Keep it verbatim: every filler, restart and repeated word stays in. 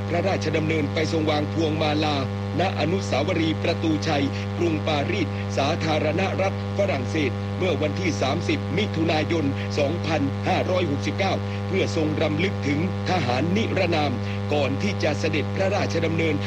พระราชดำเนินไปทรงวางพวงมาลาณอนุสาวรีย์ประตูชัยกรุงปารีสสาธารณรัฐฝรั่งเศสเมื่อวันที่สามสิบมิถุนายนสองพันห้าร้อยหกสิบเก้าเพื่อทรงรำลึกถึงทหารนิรนามก่อนที่จะเสด็จพระราชดำเนิน